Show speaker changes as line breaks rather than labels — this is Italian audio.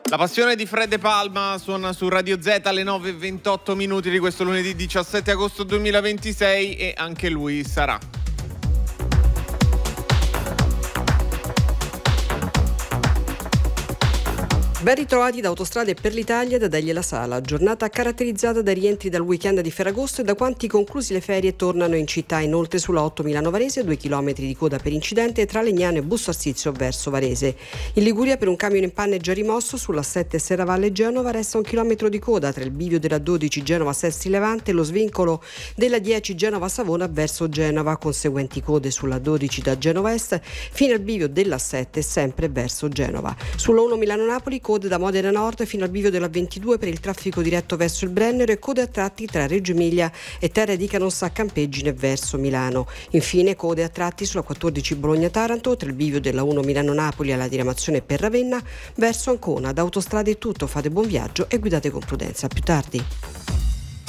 La passione di Fred De Palma suona su Radio Z alle 9:28 di questo lunedì 17 agosto 2026 e anche lui sarà.
Ben ritrovati da Autostrade per l'Italia da Delia La Sala, giornata caratterizzata dai rientri dal weekend di Ferragosto e da quanti conclusi le ferie tornano in città. Inoltre sulla 8 Milano Varese 2 chilometri di coda per incidente tra Legnano e Busto Arsizio verso Varese. In Liguria per un camion in panne già rimosso sulla 7 Serravalle Genova resta 1 chilometro di coda tra il bivio della 12 Genova Sestri Levante e lo svincolo della 10 Genova Savona verso Genova, conseguenti code sulla 12 da Genova Est fino al bivio della 7 sempre verso Genova. Sulla 1 Milano Napoli code da Modena Nord fino al bivio della 22 per il traffico diretto verso il Brennero e code a tratti tra Reggio Emilia e Terre di Canossa a Campeggine verso Milano. Infine code a tratti sulla 14 Bologna-Taranto tra il bivio della 1 Milano-Napoli alla diramazione per Ravenna verso Ancona. Da Autostrade è tutto, fate buon viaggio e guidate con prudenza. A più tardi.